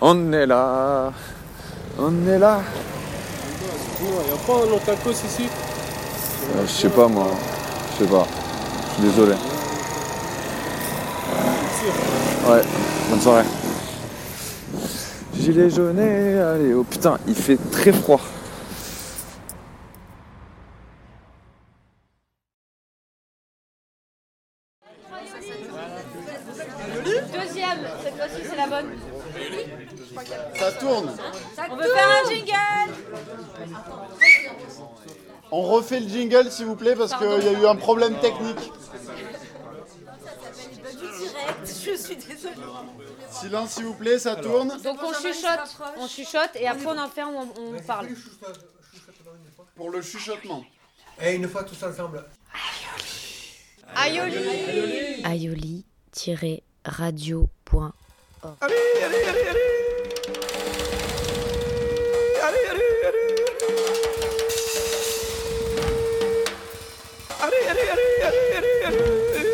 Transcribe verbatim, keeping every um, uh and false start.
On est là, on est là. Il n'y a pas un autre tacos ici? Euh, je sais pas moi, je sais pas. Je suis désolé. Ouais, bonne soirée. Gilet jaune, allez, oh putain, il fait très froid. Deuxième, cette fois-ci c'est la bonne. Ça tourne. On veut faire un jingle. On refait le jingle s'il vous plaît parce qu'il y a eu un problème technique. Je suis désolée. Silence s'il vous plaît, ça tourne. Donc on chuchote, on chuchote et après on en fait, on, on parle. Pour le chuchotement. Et une fois tous ensemble. Aioli. Aioli-radio point org. Allez, allez, allez, allez. Allez, allez, allez. Allez, allez, allez, allez, allez, allez.